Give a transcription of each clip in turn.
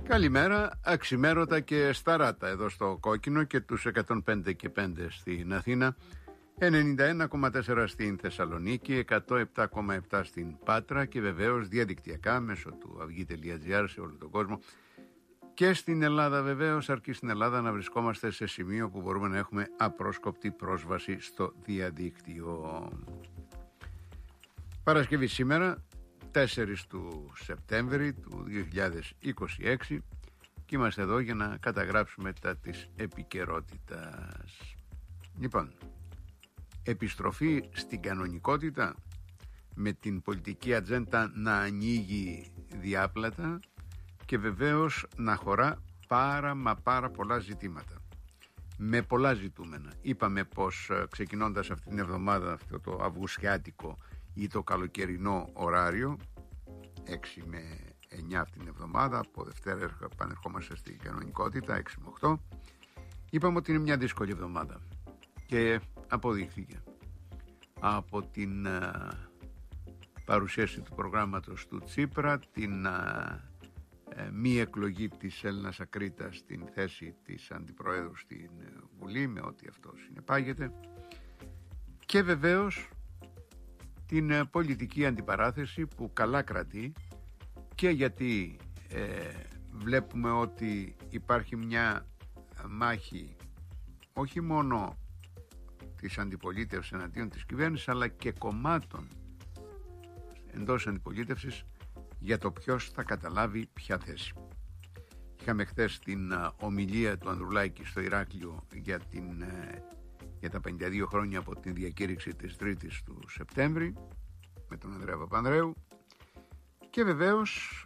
Καλημέρα, αξιμέρωτα και σταράτα εδώ στο Κόκκινο και τους 105 και 5 στην Αθήνα, 91,4 στην Θεσσαλονίκη, 107,7 στην Πάτρα και βεβαίως διαδικτυακά μέσω του αυγή.gr σε όλο τον κόσμο και στην Ελλάδα βεβαίως, αρκεί στην Ελλάδα να βρισκόμαστε σε σημείο που μπορούμε να έχουμε απρόσκοπτη πρόσβαση στο διαδίκτυο. Παρασκευή σήμερα, 4 του Σεπτέμβρη του 2026 και είμαστε εδώ για να καταγράψουμε τα της επικαιρότητας. Λοιπόν, επιστροφή στην κανονικότητα με την πολιτική ατζέντα να ανοίγει διάπλατα και βεβαίως να χωρά πάρα πολλά ζητήματα με πολλά ζητούμενα. Είπαμε πως ξεκινώντας αυτή την εβδομάδα, αυτό το αυγουσιάτικο ή το καλοκαιρινό ωράριο, 6 με 9 αυτήν την εβδομάδα, από Δευτέρα επανερχόμαστε στην κανονικότητα, 6 με 8, είπαμε ότι είναι μια δύσκολη εβδομάδα και αποδείχθηκε από την παρουσίαση του προγράμματος του Τσίπρα, την μη εκλογή της Έλληνας Ακρίτας στην θέση της Αντιπροέδρου στην Βουλή, με ό,τι αυτό συνεπάγεται, και βεβαίως την πολιτική αντιπαράθεση που καλά κρατεί, και γιατί βλέπουμε ότι υπάρχει μια μάχη όχι μόνο της αντιπολίτευσης εναντίον της κυβέρνησης, αλλά και κομμάτων εντός αντιπολίτευσης για το ποιος θα καταλάβει ποια θέση. Είχαμε χθες την ομιλία του Ανδρουλάκη στο Ηράκλειο για τα 52 χρόνια από την διακήρυξη της 3ης του Σεπτέμβρη με τον Ανδρέα Παπανδρέου, και βεβαίως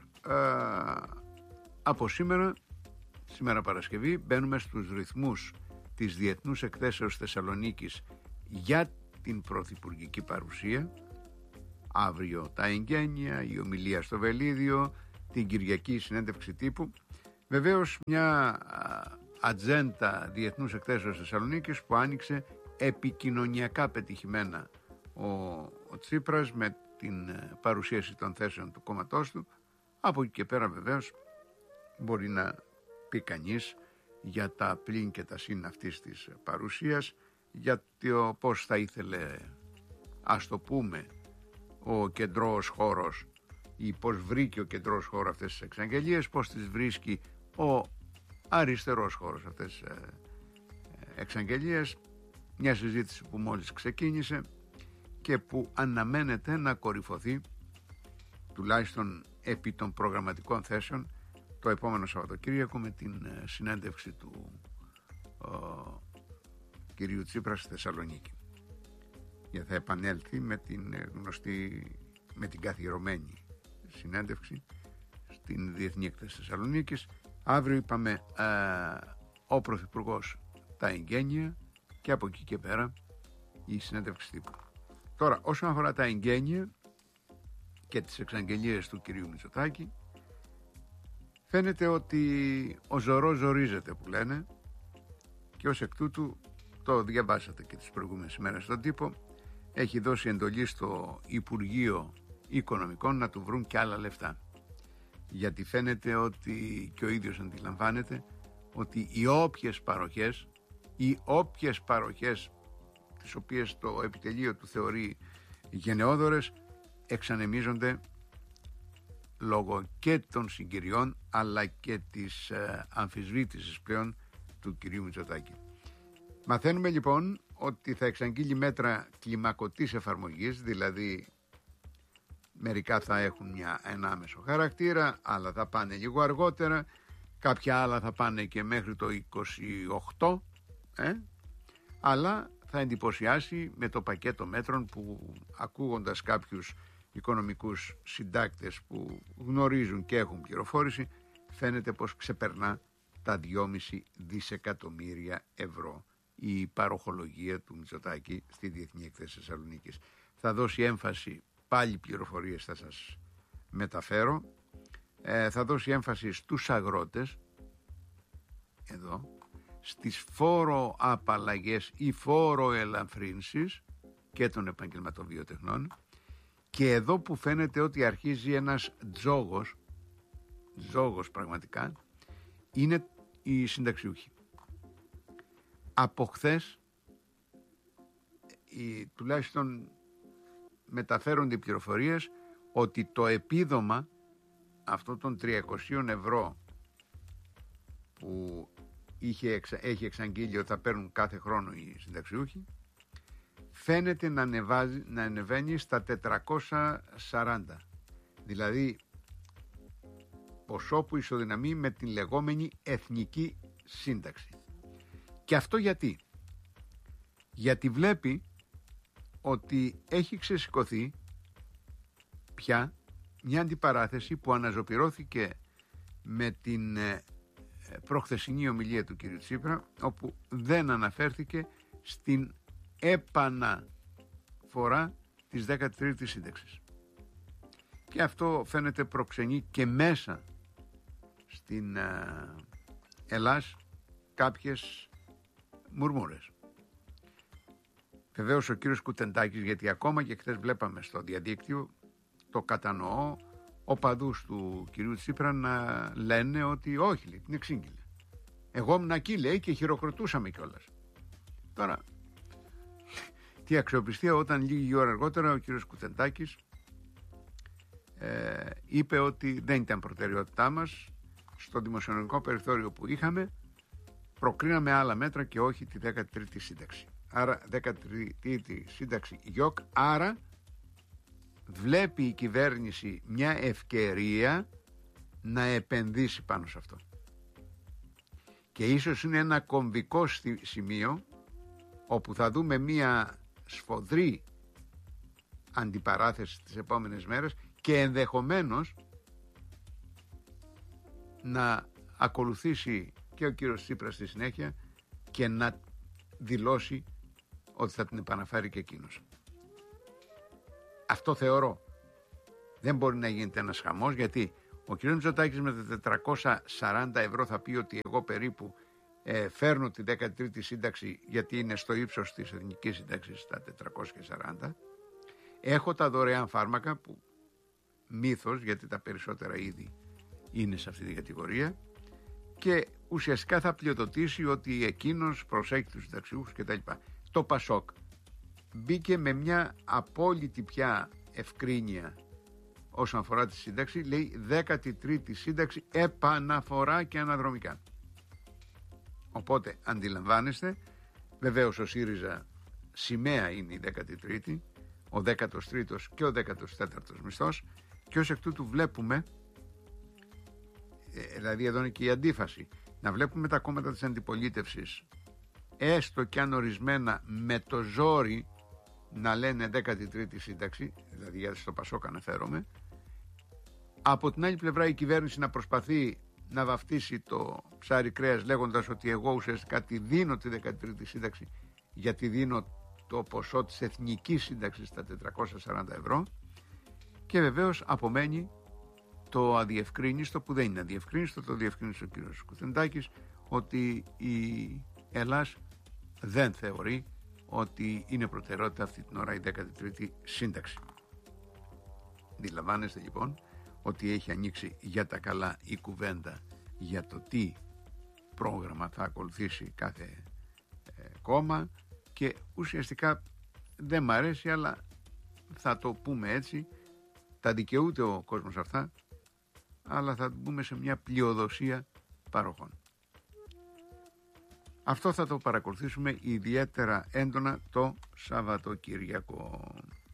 από σήμερα Παρασκευή, μπαίνουμε στους ρυθμούς της Διεθνούς Εκθέσεως Θεσσαλονίκης για την πρωθυπουργική παρουσία. Αύριο τα εγγένεια, η ομιλία στο Βελίδιο, την Κυριακή συνέντευξη τύπου. Βεβαίως μια ατζέντα Διεθνούς Εκθέσεως Θεσσαλονίκης που άνοιξε επικοινωνιακά πετυχημένα ο Τσίπρας με την παρουσίαση των θέσεων του κόμματός του. Από εκεί και πέρα βεβαίως μπορεί να πει κανείς για τα πλήν και τα συν αυτής της παρουσίας, για το πώς θα ήθελε, ας το πούμε, ο κεντρός χώρος ή πώς βρήκε ο κεντρός χώρος αυτές τις εξαγγελίες, πώς τις βρίσκει ο αριστερός χώρος αυτές τις εξαγγελίες. Μια συζήτηση που μόλις ξεκίνησε και που αναμένεται να κορυφωθεί τουλάχιστον επί των προγραμματικών θέσεων το επόμενο Σαββατοκύριακο με την συνέντευξη του κυρίου Τσίπρα στη Θεσσαλονίκη. Γιατί θα επανέλθει με την γνωστή, με την καθιερωμένη συνέντευξη στην Διεθνή Έκθεση Θεσσαλονίκης. Αύριο είπαμε ο Πρωθυπουργός τα εγγένεια και από εκεί και πέρα η συνέντευξη τύπου. Τώρα, όσον αφορά τα εγγένεια και τις εξαγγελίες του κυρίου Μητσοτάκη, φαίνεται ότι ο ζωρός ζορίζεται που λένε, και ως εκ τούτου, το διαβάσατε και τις προηγούμενες ημέρες στον τύπο, έχει δώσει εντολή στο Υπουργείο Οικονομικών να του βρουν και άλλα λεφτά. Γιατί φαίνεται ότι, και ο ίδιος αντιλαμβάνεται, ότι οι όποιες παροχές τις οποίες το επιτελείο του θεωρεί γενναιόδωρες εξανεμίζονται λόγω και των συγκυριών αλλά και της αμφισβήτησης πλέον του κυρίου Μητσοτάκη. Μαθαίνουμε λοιπόν ότι θα εξαγγείλει μέτρα κλιμακωτής εφαρμογής, δηλαδή μερικά θα έχουν ένα άμεσο χαρακτήρα, άλλα θα πάνε λίγο αργότερα, κάποια άλλα θα πάνε και μέχρι το 28, αλλά θα εντυπωσιάσει με το πακέτο μέτρων που, ακούγοντας κάποιους οικονομικούς συντάκτες που γνωρίζουν και έχουν πληροφόρηση, φαίνεται πως ξεπερνά τα 2,5 δισεκατομμύρια ευρώ η παροχολογία του Μητσοτάκη στη Διεθνή Εκθέση Θεσσαλονίκης. Θα δώσει έμφαση, πάλι πληροφορίες θα σας μεταφέρω, θα δώσει έμφαση στους αγρότες, εδώ, στις φόρο-απαλλαγές ή φόρο-ελαφρύνσεις και των επαγγελματοβιοτεχνών, και εδώ που φαίνεται ότι αρχίζει ένας τζόγος πραγματικά, είναι οι συνταξιούχοι. Από χθες τουλάχιστον μεταφέρονται οι πληροφορίες ότι το επίδομα αυτό των 300 ευρώ που έχει εξαγγείλει ότι θα παίρνουν κάθε χρόνο οι συνταξιούχοι, φαίνεται να ανεβαίνει στα 440, δηλαδή ποσό που ισοδυναμεί με την λεγόμενη εθνική σύνταξη. Και αυτό γιατί βλέπει ότι έχει ξεσηκωθεί πια μια αντιπαράθεση που αναζωπυρώθηκε με την προχθεσινή ομιλία του κ. Τσίπρα, όπου δεν αναφέρθηκε στην επαναφορά της 13ης σύνταξης. Και αυτό φαίνεται προξενεί και μέσα στην Ελλάς κάποιες μουρμούρες. Βεβαίως ο κύριος Κουτεντάκης, γιατί ακόμα και χθες βλέπαμε στο διαδίκτυο, το κατανοώ, οπαδούς του κυρίου Τσίπρα να λένε ότι όχι, λέει, την εξήγηλε. Εγώ ήμουν εκεί, λέει, και χειροκροτούσαμε κιόλας. Τώρα, τι αξιοπιστία όταν λίγη ώρα αργότερα ο κύριος Κουτεντάκης είπε ότι δεν ήταν προτεραιότητά μας, στο δημοσιονομικό περιθώριο που είχαμε προκρίναμε άλλα μέτρα και όχι τη 13η σύνταξη. Άρα 13η σύνταξη γιοκ, άρα βλέπει η κυβέρνηση μια ευκαιρία να επενδύσει πάνω σε αυτό. Και ίσως είναι ένα κομβικό σημείο όπου θα δούμε μια σφοδρή αντιπαράθεση τις επόμενες μέρες και ενδεχομένως να ακολουθήσει και ο κύριος Τσίπρας στη συνέχεια και να δηλώσει ότι θα την επαναφέρει και εκείνος. Αυτό θεωρώ. Δεν μπορεί να γίνεται ένας χαμός, γιατί ο κύριος Μητσοτάκης με τα 440 ευρώ θα πει ότι εγώ περίπου φέρνω τη 13η σύνταξη, γιατί είναι στο ύψος της εθνικής σύνταξης στα 440. Έχω τα δωρεάν φάρμακα που μύθος, γιατί τα περισσότερα ήδη είναι σε αυτή την κατηγορία, και ουσιαστικά θα πλειοδοτήσει ότι εκείνος προσέχει τους συνταξιούχους κτλ. Το Πασόκ μπήκε με μια απόλυτη πια ευκρίνεια όσον αφορά τη σύνταξη, λέει 13η σύνταξη επαναφορά και αναδρομικά. Οπότε αντιλαμβάνεστε, βεβαίως ο ΣΥΡΙΖΑ σημαία είναι η 13η, ο 13ος και ο 14ος μισθός, και ως εκ τούτου βλέπουμε, δηλαδή εδώ είναι και η αντίφαση, να βλέπουμε τα κόμματα της αντιπολίτευσης, έστω και αν ορισμένα με το ζόρι να λένε 13η σύνταξη, δηλαδή για στο Πασόκ αναφέρομαι, από την άλλη πλευρά η κυβέρνηση να προσπαθεί να βαφτίσει το ψάρι κρέας λέγοντας ότι εγώ ουσιαστικά τη δίνω τη 13η σύνταξη, γιατί δίνω το ποσό της εθνικής σύνταξης στα 440 ευρώ, και βεβαίως απομένει το αδιευκρίνιστο, που δεν είναι αδιευκρίνιστο, το διευκρίνησε ο κ. Κουτεντάκης, ότι η Ελλάς δεν θεωρεί ότι είναι προτεραιότητα αυτή την ώρα η 13η σύνταξη. Αντιλαμβάνεστε λοιπόν ότι έχει ανοίξει για τα καλά η κουβέντα για το τι πρόγραμμα θα ακολουθήσει κάθε κόμμα, και ουσιαστικά δεν μ' αρέσει, αλλά θα το πούμε έτσι, τα δικαιούται ο κόσμος αυτά, αλλά θα μπούμε σε μια πλειοδοσία παροχών. Αυτό θα το παρακολουθήσουμε ιδιαίτερα έντονα το Σαββατοκύριακο.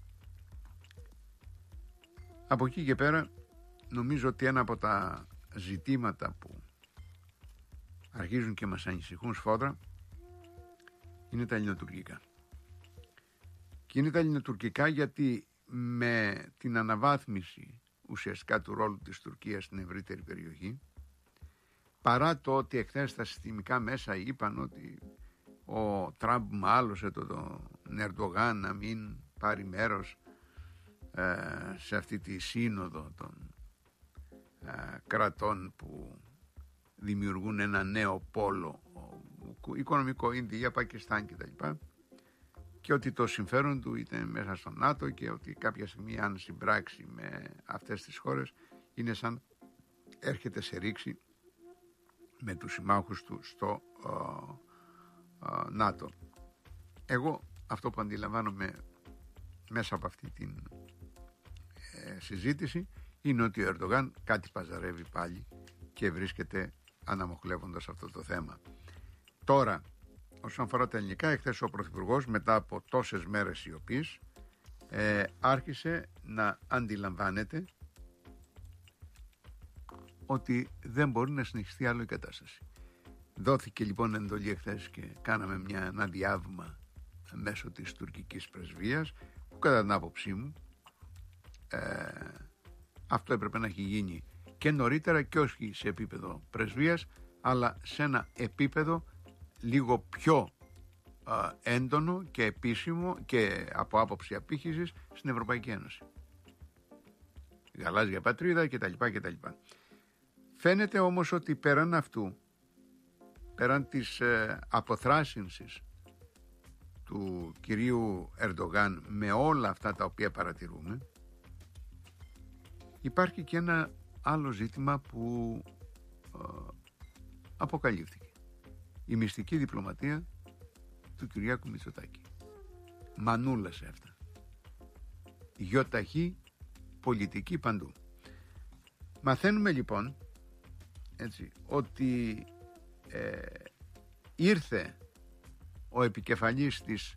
Από εκεί και πέρα νομίζω ότι ένα από τα ζητήματα που αρχίζουν και μας ανησυχούν σφόδρα είναι τα ελληνοτουρκικά. Και είναι τα ελληνοτουρκικά γιατί με την αναβάθμιση ουσιαστικά του ρόλου της Τουρκίας στην ευρύτερη περιοχή, παρά το ότι εχθές τα συστημικά μέσα είπαν ότι ο Τραμπ μάλωσε τον Ερντογάν να μην πάρει μέρος σε αυτή τη σύνοδο των κρατών που δημιουργούν ένα νέο πόλο οικονομικό, Ινδία, Πακιστάν κτλ. Και ότι το συμφέρον του ήταν μέσα στο ΝΑΤΟ, και ότι κάποια στιγμή αν συμπράξει με αυτές τις χώρες είναι σαν έρχεται σε ρήξη με τους συμμάχους του στο ΝΑΤΟ. Εγώ αυτό που αντιλαμβάνομαι μέσα από αυτή την συζήτηση είναι ότι ο Ερντογάν κάτι παζαρεύει πάλι και βρίσκεται αναμοχλεύοντας αυτό το θέμα. Τώρα, όσον αφορά τα ελληνικά, εχθές ο Πρωθυπουργός, μετά από τόσες μέρες σιωπής, άρχισε να αντιλαμβάνεται ότι δεν μπορεί να συνεχιστεί άλλο η κατάσταση. Δόθηκε λοιπόν εντολή εχθές και κάναμε ένα διάβημα μέσω της τουρκικής πρεσβείας, που κατά την άποψή μου αυτό έπρεπε να έχει γίνει και νωρίτερα, και όχι σε επίπεδο πρεσβείας, αλλά σε ένα επίπεδο λίγο πιο έντονο και επίσημο και από άποψη απήχησης στην Ευρωπαϊκή Ένωση. Γαλάζια πατρίδα κτλ. Φαίνεται όμως ότι πέραν αυτού, πέραν της αποθράσινσης του κυρίου Ερντογάν με όλα αυτά τα οποία παρατηρούμε, υπάρχει και ένα άλλο ζήτημα που αποκαλύφθηκε. Η μυστική διπλωματία του Κυριάκου Μητσοτάκη. Μανούλα σε αυτά. Γιοταχή πολιτική παντού. Μαθαίνουμε λοιπόν ότι ήρθε ο επικεφαλής της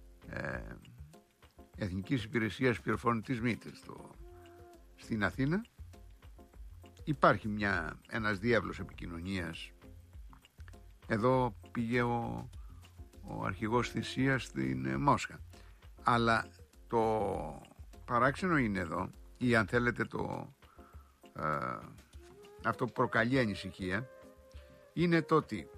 Εθνικής Υπηρεσίας Πληροφοριών της ΜΗΤ στην Αθήνα. Υπάρχει ένας διάβλος επικοινωνίας. Εδώ πήγε ο αρχηγός θυσίας στην Μόσχα. Αλλά το παράξενο είναι εδώ, ή αν θέλετε αυτό που προκαλεί ανησυχία, είναι το ότι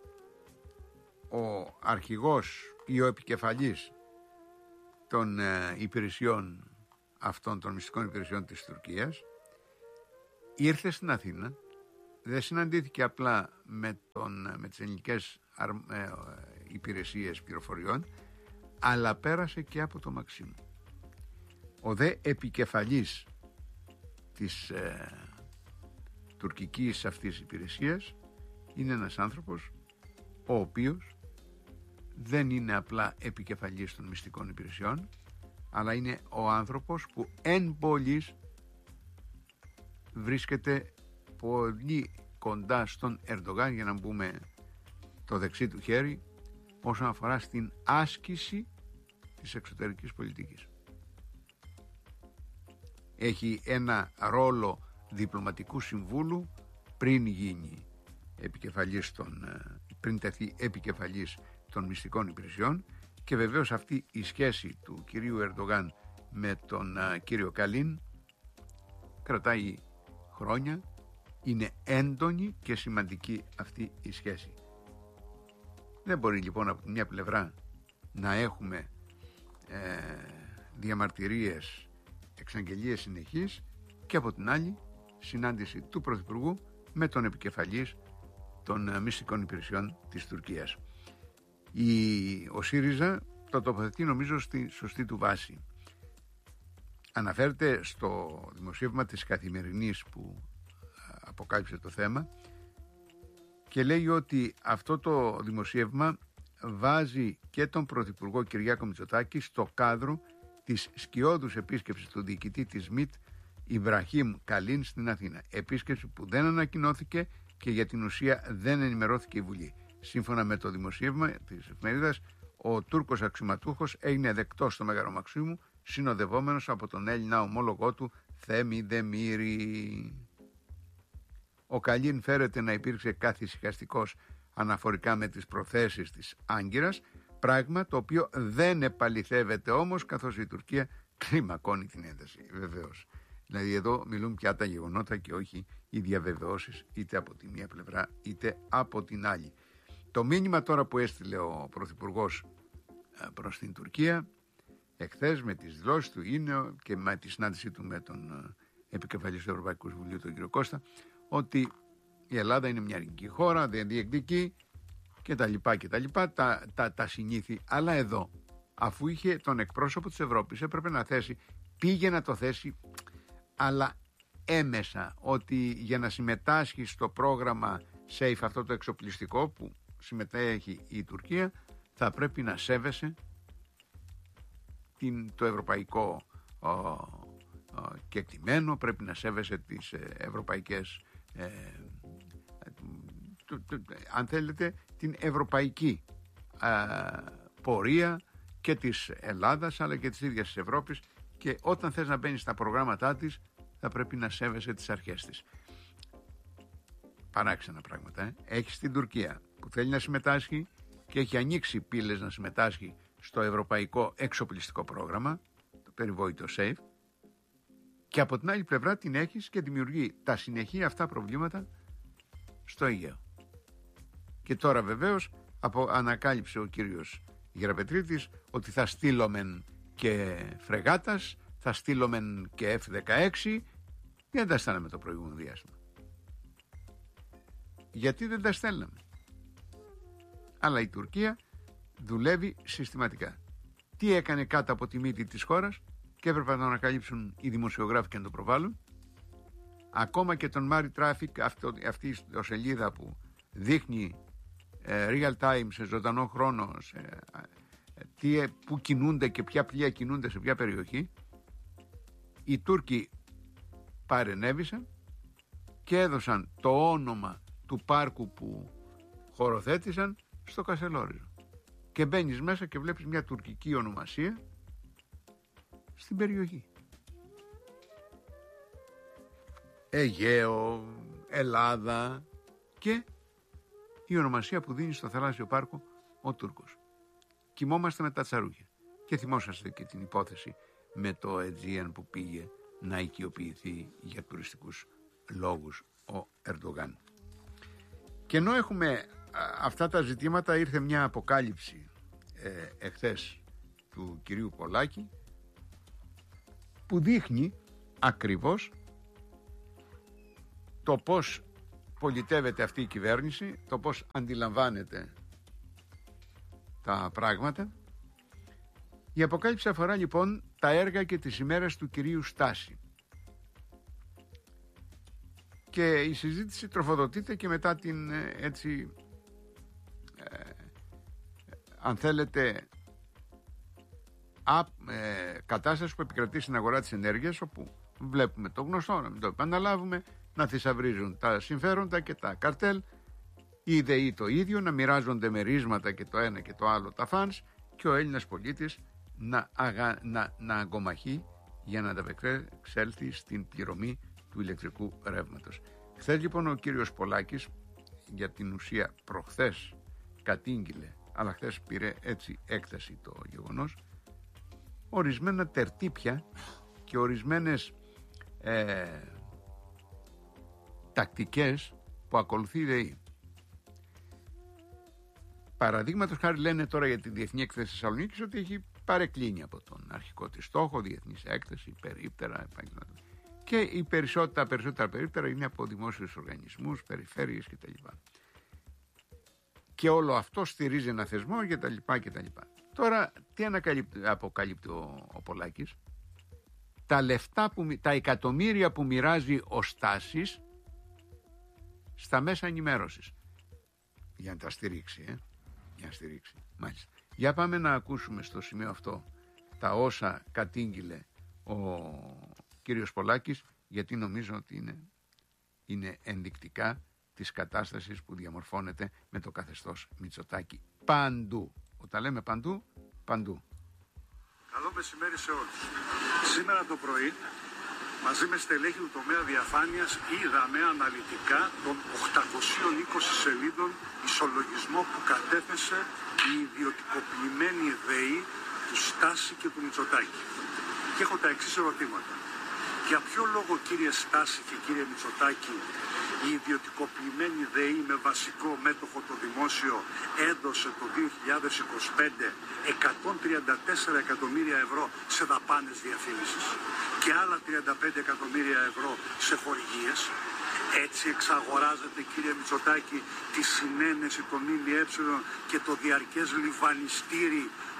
ο αρχηγός ή ο επικεφαλής των υπηρεσιών αυτών, των μυστικών υπηρεσιών της Τουρκίας, ήρθε στην Αθήνα, δεν συναντήθηκε απλά με τις ελληνικές υπηρεσίες πληροφοριών, αλλά πέρασε και από το Μαξίμου. Ο δε επικεφαλής της τουρκικής αυτής υπηρεσίας είναι ένας άνθρωπος ο οποίος δεν είναι απλά επικεφαλής των μυστικών υπηρεσιών, αλλά είναι ο άνθρωπος που εν πολλοίς βρίσκεται πολύ κοντά στον Ερντογάν, για να πούμε το δεξί του χέρι, όσον αφορά στην άσκηση της εξωτερικής πολιτικής. Έχει ένα ρόλο διπλωματικού συμβούλου πριν γίνει πριν τεθεί επικεφαλής των μυστικών υπηρεσιών, και βεβαίως αυτή η σχέση του κυρίου Ερντογάν με τον κύριο Καλίν κρατάει χρόνια, είναι έντονη και σημαντική αυτή η σχέση. Δεν μπορεί λοιπόν από μια πλευρά να έχουμε διαμαρτυρίες, εξαγγελίες συνεχείς, και από την άλλη συνάντηση του Πρωθυπουργού με τον επικεφαλής των μυστικών υπηρεσιών της Τουρκίας. Ο ΣΥΡΙΖΑ το τοποθετεί νομίζω στη σωστή του βάση. Αναφέρεται στο δημοσίευμα της Καθημερινής που αποκάλυψε το θέμα και λέει ότι αυτό το δημοσίευμα βάζει και τον Πρωθυπουργό Κυριάκο Μητσοτάκη στο κάδρο της σκιώδους επίσκεψης του διοικητή της ΜΗΤ Ιμπραχήμ Καλίν στην Αθήνα. Επίσκεψη που δεν ανακοινώθηκε και για την ουσία δεν ενημερώθηκε η Βουλή. Σύμφωνα με το δημοσίευμα της εφημερίδας, ο Τούρκος αξιωματούχος έγινε δεκτός στο Μέγαρο Μαξίμου, συνοδευόμενος από τον Έλληνα ομόλογό του Θέμη Δεμήρη. Ο Καλίν φέρεται να υπήρξε καθησυχαστικός αναφορικά με τις προθέσεις της Άγκυρας, πράγμα το οποίο δεν επαληθεύεται όμως, καθώς η Τουρκία κλιμακώνει την ένταση, βεβαίως. Δηλαδή εδώ μιλούν πια τα γεγονότα και όχι οι διαβεβαιώσεις, είτε από τη μία πλευρά είτε από την άλλη. Το μήνυμα τώρα που έστειλε ο Πρωθυπουργός προς την Τουρκία εχθές με τις δηλώσεις του είναι, και με τη συνάντησή του με τον επικεφαλής του Ευρωπαϊκού Συμβουλίου, τον κύριο Κώστα, ότι η Ελλάδα είναι μια ελληνική χώρα, δεν διεκδικεί κτλ. Τα συνήθη. Αλλά εδώ, αφού είχε τον εκπρόσωπο της Ευρώπης, έπρεπε να θέσει, πήγε να το θέσει, αλλά έμεσα, ότι για να συμμετάσχει στο πρόγραμμα SAFE, αυτό το εξοπλιστικό που συμμετέχει η Τουρκία, θα πρέπει να σέβεσαι το ευρωπαϊκό κεκτημένο, πρέπει να σέβεσαι τις ευρωπαϊκές, αν θέλετε, την ευρωπαϊκή πορεία και της Ελλάδας αλλά και της ίδιας της Ευρώπης, και όταν θες να μπαίνεις στα προγράμματά της θα πρέπει να σέβεσαι τις αρχές της. Παράξενα πράγματα. Έχεις την Τουρκία που θέλει να συμμετάσχει και έχει ανοίξει πύλες να συμμετάσχει στο ευρωπαϊκό εξοπλιστικό πρόγραμμα, το περιβόητο SAFE, και από την άλλη πλευρά την έχεις και δημιουργεί τα συνεχή αυτά προβλήματα στο Αιγαίο. Και τώρα βεβαίως ανακάλυψε ο κύριος Γεραπετρίτης ότι θα στείλομεν και φρεγάτας, θα στείλομεν και F-16. Δεν τα στέλναμε το προηγούμενο διάστημα. Γιατί δεν τα στέλναμε? Αλλά η Τουρκία δουλεύει συστηματικά. Τι έκανε κάτω από τη μύτη της χώρας και έπρεπε να το ανακαλύψουν οι δημοσιογράφοι και να το προβάλλουν? Ακόμα και τον Mari Traffic, αυτή η σελίδα που δείχνει real time, σε ζωντανό χρόνο, που κινούνται και ποια πλοία κινούνται σε ποια περιοχή, οι Τούρκοι παρενέβησαν και έδωσαν το όνομα του πάρκου που χωροθέτησαν στο Κασελόριζο. Και μπαίνεις μέσα και βλέπεις μια τουρκική ονομασία στην περιοχή. Αιγαίο, Ελλάδα, και η ονομασία που δίνει στο θαλάσσιο πάρκο ο Τούρκος. Κοιμόμαστε με τα τσαρούχια. Και θυμόσαστε και την υπόθεση με το Aegean που πήγε να οικειοποιηθεί για τουριστικούς λόγους ο Ερντογάν. Και ενώ έχουμε αυτά τα ζητήματα, ήρθε μια αποκάλυψη εχθές του κυρίου Πολάκη που δείχνει ακριβώς το πώς πολιτεύεται αυτή η κυβέρνηση, το πώς αντιλαμβάνεται τα πράγματα. Η αποκάλυψη αφορά λοιπόν τα έργα και τις ημέρες του κυρίου Στάση. Και η συζήτηση τροφοδοτείται και μετά την αν θέλετε κατάσταση που επικρατεί στην αγορά της ενέργειας, όπου βλέπουμε το γνωστό, να μην το επαναλάβουμε, να θησαυρίζουν τα συμφέροντα και τα καρτέλ, ή ΔΕΗ το ίδιο, να μοιράζονται μερίσματα και το ένα και το άλλο τα φανς, και ο Έλληνας πολίτης να αγκομαχεί για να ανταπεξέλθει στην πληρωμή του ηλεκτρικού ρεύματος. Χθες λοιπόν ο κύριος Πολάκης, για την ουσία προχθές κατήγγειλε, αλλά χθες πήρε έτσι έκταση το γεγονός, ορισμένα τερτύπια και ορισμένες τακτικές που ακολουθεί η ΔΕΗ. Παραδείγματος χάρη, λένε τώρα για τη Διεθνή Έκθεση Θεσσαλονίκης ότι έχει παρεκκλίνει από τον αρχικό της στόχο, διεθνής έκθεση, περίπτερα, επαγγελματικά. Και τα περισσότερα περίπτερα είναι από δημόσιους οργανισμούς, περιφέρειες κτλ. Και όλο αυτό στηρίζει ένα θεσμό κτλ. Τώρα τι αποκαλύπτει ο Πολάκης? Τα λεφτά, τα εκατομμύρια που μοιράζει ο Στάσης στα μέσα ενημέρωσης για να τα στηρίξει, για να στηρίξει. Μάλιστα. Για πάμε να ακούσουμε στο σημείο αυτό τα όσα κατήγγειλε ο κύριος Πολάκης, γιατί νομίζω ότι είναι ενδεικτικά της κατάστασης που διαμορφώνεται με το καθεστώς Μητσοτάκη παντού. Όταν λέμε παντού, παντού. Καλό μεσημέρι σε όλους. Σήμερα το πρωί, μαζί με στελέχη του τομέα διαφάνειας, είδαμε αναλυτικά των 820 σελίδων ισολογισμό που κατέθεσε η ιδιωτικοποιημένη ΔΕΗ του Στάση και του Μητσοτάκη. Και έχω τα εξής ερωτήματα. Για ποιο λόγο, κύριε Στάση και κύριε Μητσοτάκη, η ιδιωτικοποιημένη ΔΕΗ με βασικό μέτοχο το δημόσιο έδωσε το 2025 134 εκατομμύρια ευρώ σε δαπάνες διαφήμισης και άλλα 35 εκατομμύρια ευρώ σε χορηγίες? Έτσι εξαγοράζεται, κύριε Μητσοτάκη, τη συνένεση των ΜΜΕ και το διαρκές λιβανιστήρι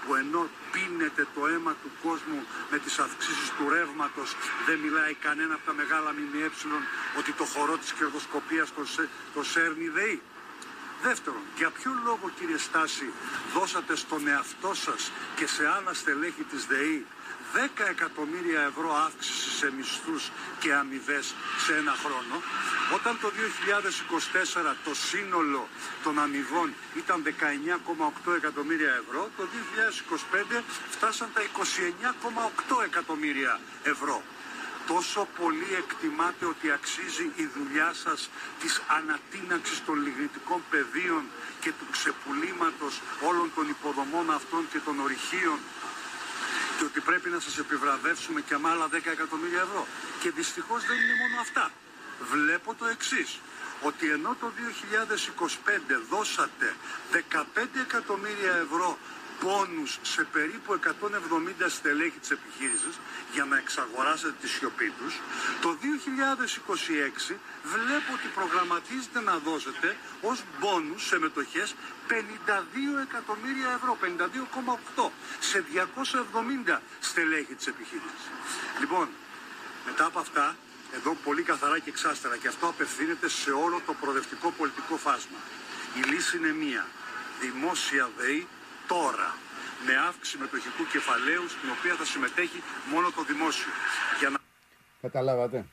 που ενώ πίνεται το αίμα του κόσμου με τις αυξήσεις του ρεύματος, δεν μιλάει κανένα από τα μεγάλα ΜΜΕ ότι το χορό της κερδοσκοπίας το σέρνει ΔΕΗ? Δεύτερον, για ποιο λόγο, κύριε Στάση, δώσατε στον εαυτό σας και σε άλλα στελέχη της ΔΕΗ 10 εκατομμύρια ευρώ αύξηση σε μισθούς και αμοιβές σε ένα χρόνο, όταν το 2024 το σύνολο των αμοιβών ήταν 19,8 εκατομμύρια ευρώ, το 2025 φτάσαν τα 29,8 εκατομμύρια ευρώ. Τόσο πολύ εκτιμάτε ότι αξίζει η δουλειά σας της ανατείναξης των λιγνητικών πεδίων και του ξεπουλήματος όλων των υποδομών αυτών και των ορυχείων, και ότι πρέπει να σας επιβραβεύσουμε και με άλλα 10 εκατομμύρια ευρώ? Και δυστυχώς δεν είναι μόνο αυτά. Βλέπω το εξής, ότι ενώ το 2025 δώσατε 15 εκατομμύρια ευρώ πόνους σε περίπου 170 στελέχη της επιχείρησης για να εξαγοράσετε τη σιωπή τους, το 2026 βλέπω ότι προγραμματίζετε να δώσετε ως πόνους σε μετοχές 52 εκατομμύρια ευρώ, 52,8 σε 270 στελέχη της επιχείρησης. Λοιπόν, μετά από αυτά, εδώ πολύ καθαρά και εξάστερα, και αυτό απευθύνεται σε όλο το προοδευτικό πολιτικό φάσμα, η λύση είναι μία: δημόσια ΔΕΗ τώρα, με αύξηση μετοχικού κεφαλαίου, στην οποία θα συμμετέχει μόνο το δημόσιο. Για να... Καταλάβατε.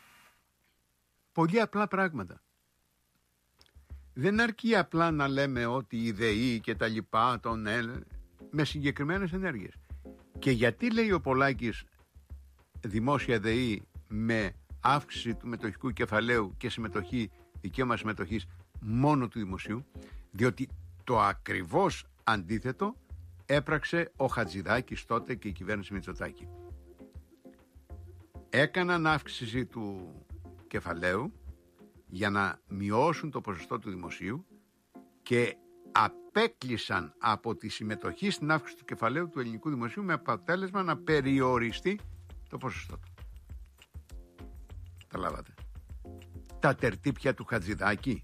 Πολύ απλά πράγματα. Δεν αρκεί απλά να λέμε ότι η ΔΕΗ και τα λοιπά, με συγκεκριμένες ενέργειες. Και γιατί, λέει ο Πολάκης, δημόσια ΔΕΗ με αύξηση του μετοχικού κεφαλαίου και συμμετοχή, δικαίωμα συμμετοχής μόνο του δημοσίου? Διότι το ακριβώς αντίθετο έπραξε ο Χατζηδάκης τότε και η κυβέρνηση Μητσοτάκη. Έκαναν αύξηση του κεφαλαίου για να μειώσουν το ποσοστό του δημοσίου και απέκλεισαν από τη συμμετοχή στην αύξηση του κεφαλαίου του ελληνικού δημοσίου, με αποτέλεσμα να περιοριστεί το ποσοστό του. Καταλάβατε. Τα τερτύπια του Χατζηδάκη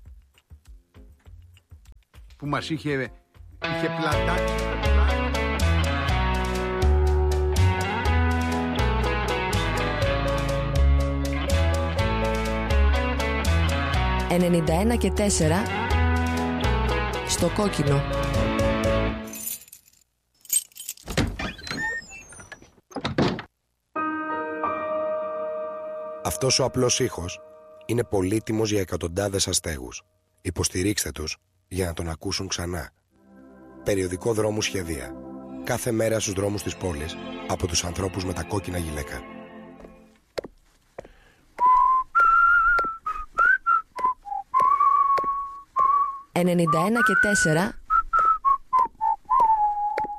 που μας είχε πλατάξει. 91 και 4 στο κόκκινο. Αυτός ο απλός ήχος είναι πολύτιμος για εκατοντάδες αστέγους. Υποστηρίξτε τους για να τον ακούσουν ξανά. Περιοδικό Δρόμου Σχεδία. Κάθε μέρα στους δρόμους της πόλης από τους ανθρώπους με τα κόκκινα γυλαίκα. 91 και 4